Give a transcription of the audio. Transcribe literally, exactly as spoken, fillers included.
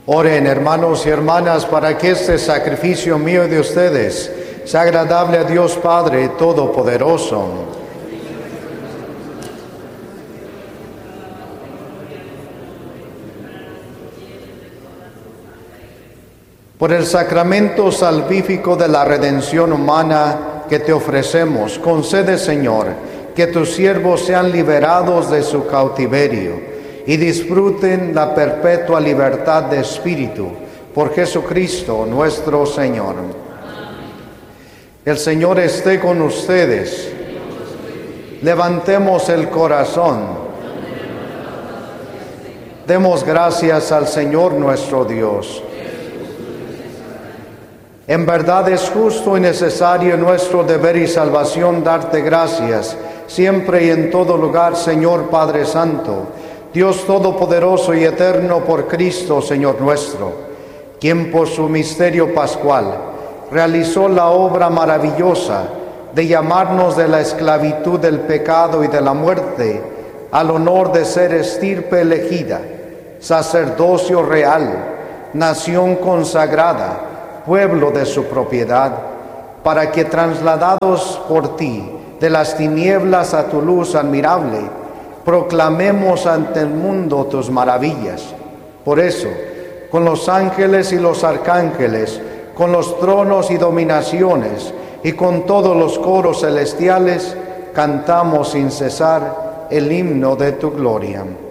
Oren, hermanos y hermanas, para que este sacrificio mío y de ustedes sea agradable a Dios Padre Todopoderoso. Por el sacramento salvífico de la redención humana que te ofrecemos, concede, Señor, que tus siervos sean liberados de su cautiverio y disfruten la perpetua libertad de espíritu, por Jesucristo nuestro Señor. El Señor esté con ustedes. Levantemos el corazón. Demos gracias al Señor nuestro Dios. En verdad es justo y necesario nuestro deber y salvación darte gracias, siempre y en todo lugar, Señor Padre Santo, Dios Todopoderoso y Eterno, por Cristo, Señor nuestro, quien por su misterio pascual realizó la obra maravillosa de llamarnos de la esclavitud del pecado y de la muerte al honor de ser estirpe elegida, sacerdocio real, nación consagrada, pueblo de su propiedad, para que trasladados por ti de las tinieblas a tu luz admirable, proclamemos ante el mundo tus maravillas. Por eso, con los ángeles y los arcángeles, con los tronos y dominaciones, y con todos los coros celestiales, cantamos sin cesar el himno de tu gloria.